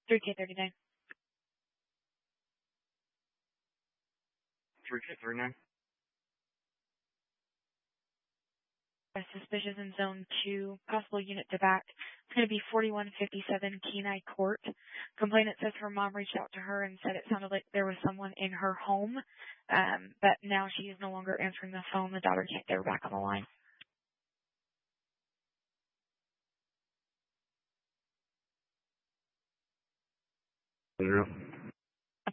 3K39. 3K39. Suspicious in zone 2, possible unit to back. It's going to be 4157 Kenai Court. Complainant says her mom reached out to her and said it sounded like there was someone in her home, but now she is no longer answering the phone. The daughter can't get her back on the line.